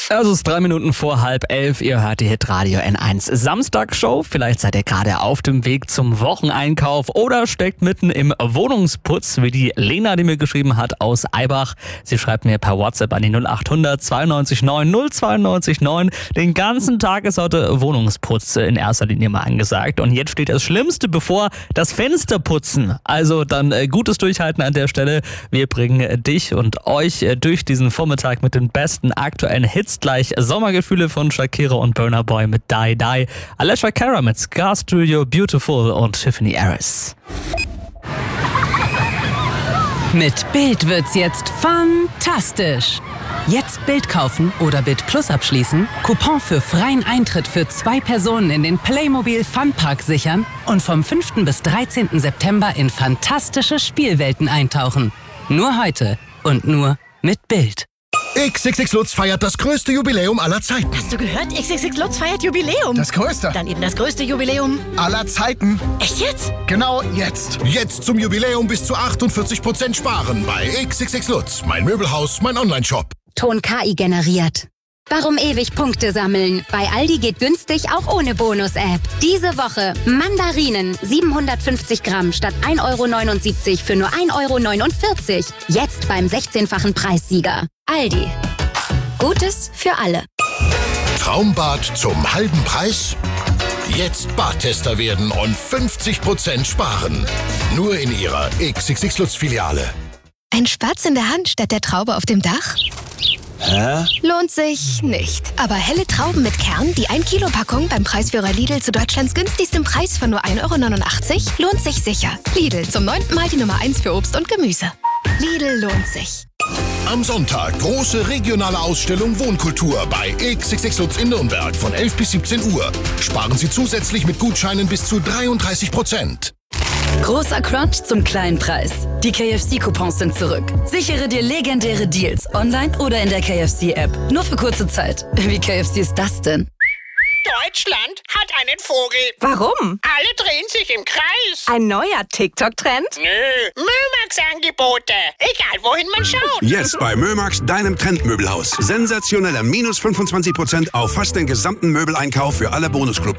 Es ist 3 Minuten vor 10:30. Ihr hört die Hitradio N1 Samstagshow. Vielleicht seid ihr gerade auf dem Weg zum Wocheneinkauf oder steckt mitten im Wohnungsputz, wie die Lena, die mir geschrieben hat aus Eibach. Sie schreibt mir per WhatsApp an die 0800 92 9 092 9. Den ganzen Tag ist heute Wohnungsputz in erster Linie mal angesagt. Und jetzt steht das Schlimmste bevor, das Fensterputzen. Also dann gutes Durchhalten an der Stelle. Wir bringen dich und euch durch diesen Vormittag mit den besten aktuellen Hits. Gleich Sommergefühle von Shakira und Burna Boy mit Die Die, Alessia Cara mit Scar Studio, Beautiful und Tiffany Harris. Mit Bild wird's jetzt fantastisch. Jetzt Bild kaufen oder Bild Plus abschließen, Coupon für freien Eintritt für 2 Personen in den Playmobil Funpark sichern und vom 5. bis 13. September in fantastische Spielwelten eintauchen. Nur heute und nur mit Bild. XXX Lutz feiert das größte Jubiläum aller Zeiten. Hast du gehört? XXX Lutz feiert Jubiläum. Das größte. Dann eben das größte Jubiläum Aller Zeiten. Echt jetzt? Genau jetzt. Jetzt zum Jubiläum bis zu 48% sparen bei XXX Lutz. Mein Möbelhaus, mein Onlineshop. Ton KI generiert. Warum ewig Punkte sammeln? Bei Aldi geht günstig auch ohne Bonus-App. Diese Woche Mandarinen 750 Gramm statt 1,79 € für nur 1,49 €. Jetzt beim 16-fachen Preissieger. Aldi. Gutes für alle. Traumbad zum halben Preis? Jetzt Badtester werden und 50% sparen. Nur in Ihrer XXX Lutz Filiale. Ein Spatz in der Hand statt der Traube auf dem Dach? Hä? Lohnt sich nicht. Aber helle Trauben mit Kern, die 1-Kilo-Packung beim Preisführer Lidl zu Deutschlands günstigstem Preis von nur 1,89 € lohnt sich sicher. Lidl, zum 9. Mal die Nummer 1 für Obst und Gemüse. Lidl lohnt sich. Am Sonntag große regionale Ausstellung Wohnkultur bei XXX Lutz in Nürnberg von 11 bis 17 Uhr. Sparen Sie zusätzlich mit Gutscheinen bis zu 33%. Großer Crunch zum kleinen Preis. Die KFC-Coupons sind zurück. Sichere dir legendäre Deals online oder in der KFC-App. Nur für kurze Zeit. Wie KFC ist das denn? Deutschland hat einen Vogel. Warum? Alle drehen sich im Kreis. Ein neuer TikTok-Trend? Nö, Mömax-Angebote. Egal, wohin man schaut. Jetzt bei Mömax, deinem Trendmöbelhaus. Sensationelle -25% auf fast den gesamten Möbeleinkauf für alle Bonusclub.